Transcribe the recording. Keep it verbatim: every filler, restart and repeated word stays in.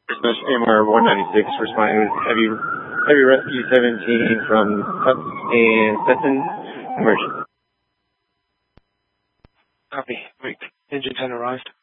Dispatch M R one ninety-six responding with heavy, heavy rescue seventeen from Hutt and Stetson. Emergency. Copy. Wait. Engine ten arrived.